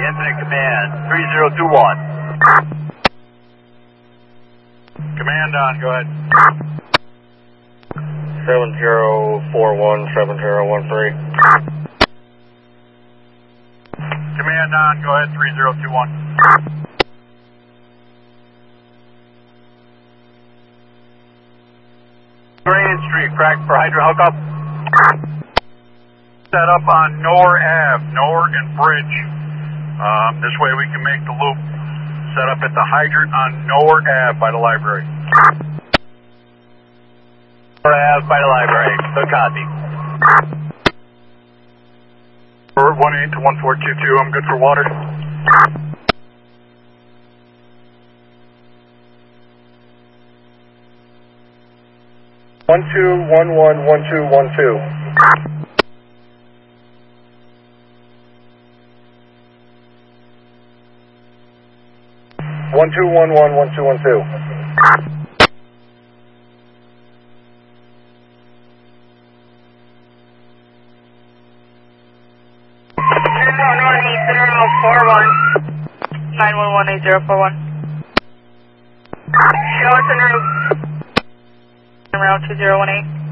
Infinite Command, 3021. Command on, go ahead. 7041, 7013. Command on, go ahead, 3021. Grand Street, crack for hydro hookup. Set up on Noor Ave, Noor and Bridge. This way we can make the loop. Set up at the hydrant on Noor Ave by the library. Noor Ave by the library, good copy. 18 to 1422, I'm good for water. One two one one 1212. 1211 1212. Northeast 9118041. Show us en route. Route 2018.